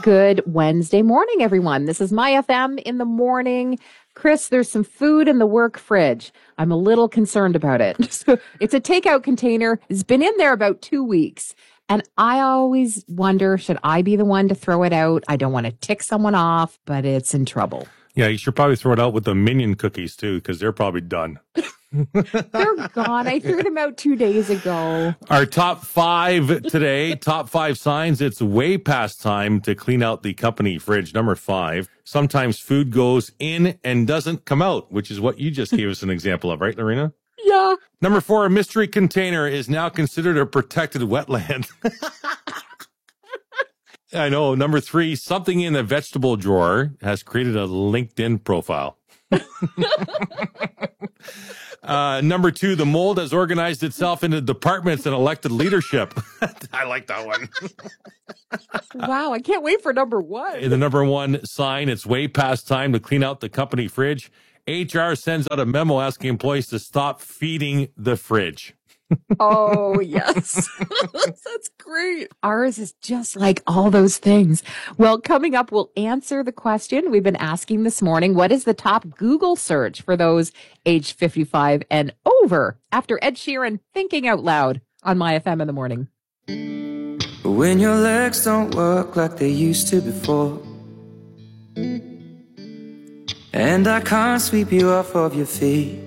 Good Wednesday morning, everyone. This is My FM in the morning. Chris, there's some food in the work fridge. I'm a little concerned about it. It's a takeout container. It's been in there about 2 weeks. And I always wonder, should I be the one to throw it out? I don't want to tick someone off, but it's in trouble. Yeah, you should probably throw it out with the Minion cookies, too, because they're probably done. They're gone. I threw them out 2 days ago. Our top 5 today, top 5 signs it's way past time to clean out the company fridge. Number 5, sometimes food goes in and doesn't come out, which is what you just gave us an example of, right, Lorena? Yeah. Number 4, a mystery container is now considered a protected wetland. I know. Number 3, something in the vegetable drawer has created a LinkedIn profile. Number 2, the mold has organized itself into departments and elected leadership. I like that one. Wow, I can't wait for number 1. The number 1 sign, it's way past time to clean out the company fridge. HR sends out a memo asking employees to stop feeding the fridge. Oh, yes. That's great. Ours is just like all those things. Well, coming up, we'll answer the question we've been asking this morning. What is the top Google search for those aged 55 and over? After Ed Sheeran, Thinking Out Loud on My FM in the morning. When your legs don't work like they used to before, and I can't sweep you off of your feet,